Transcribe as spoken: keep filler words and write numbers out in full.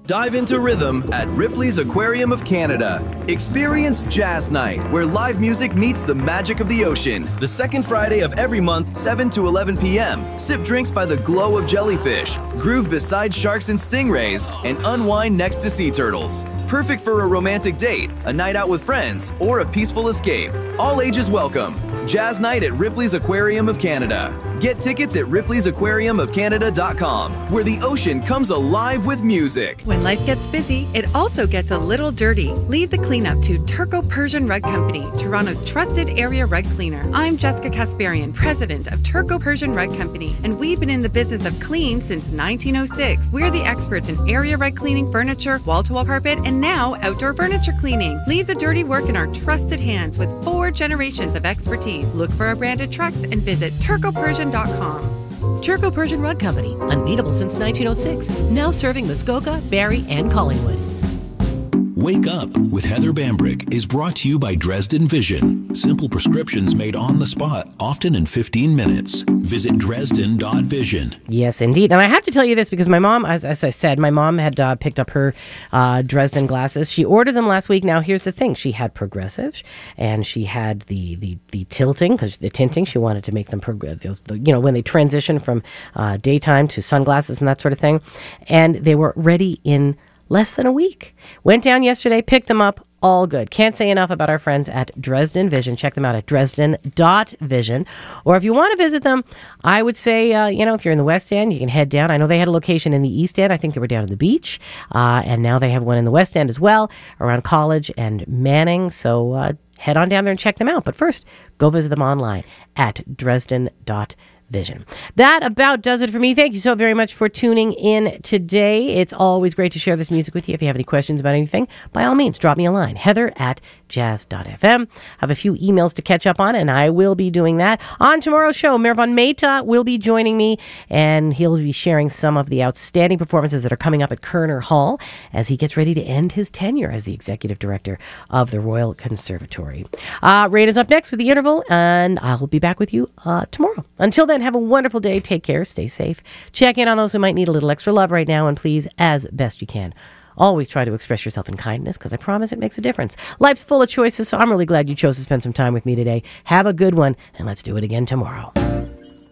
Dive into rhythm at Ripley's Aquarium of Canada. Experience Jazz Night, where live music meets the magic of the ocean. The second Friday of every month, seven to eleven p m Sip drinks by the glow of jellyfish, groove beside sharks and stingrays, and unwind next to sea turtles. Perfect for a romantic date, a night out with friends, or a peaceful escape. All ages welcome. Jazz Night at Ripley's Aquarium of Canada. Get tickets at ripley's aquarium of canada dot com, where the ocean comes alive with music. When life gets busy, it also gets a little dirty. Leave the cleanup to Turco Persian Rug Company, Toronto's trusted area rug cleaner. I'm Jessica Kasparian, president of Turco Persian Rug Company, and we've been in the business of clean since nineteen oh six. We're the experts in area rug cleaning, furniture, wall-to-wall carpet, and now outdoor furniture cleaning. Leave the dirty work in our trusted hands with four generations of expertise. Look for our branded trucks and visit turco persian dot com. Turco Persian Rug Company, unbeatable since nineteen oh six, now serving Muskoka, Barrie, and Collingwood. Wake Up with Heather Bambrick is brought to you by Dresden Vision. Simple prescriptions made on the spot, often in fifteen minutes. Visit dresden dot vision. Yes, indeed. And I have to tell you this because my mom, as, as I said, my mom had uh, picked up her uh, Dresden glasses. She ordered them last week. Now, here's the thing. She had progressive and she had the, the, the tilting, because the tinting, she wanted to make them, prog- those, the, you know, when they transition from uh, daytime to sunglasses and that sort of thing. And they were ready in less than a week. Went down yesterday, picked them up, all good. Can't say enough about our friends at Dresden Vision. Check them out at dresden dot vision. Or if you want to visit them, I would say, uh, you know, if you're in the West End, you can head down. I know they had a location in the East End. I think they were down at the beach. Uh, and now they have one in the West End as well, around College and Manning. So uh, head on down there and check them out. But first, go visit them online at dresden dot vision. That about does it for me. Thank you so very much for tuning in today. It's always great to share this music with you. If you have any questions about anything, by all means, drop me a line. Heather at jazz dot f m. I have a few emails to catch up on, and I will be doing that. On tomorrow's show, Mirvan Mehta will be joining me, and he'll be sharing some of the outstanding performances that are coming up at Kerner Hall as he gets ready to end his tenure as the executive director of the Royal Conservatory. Uh, Rain is up next with The Interval, and I'll be back with you uh, tomorrow. Until then, have a wonderful day. Take care. Stay safe. Check in on those who might need a little extra love right now, and please, as best you can, always try to express yourself in kindness, because I promise it makes a difference. Life's full of choices, so I'm really glad you chose to spend some time with me today. Have a good one, and let's do it again tomorrow.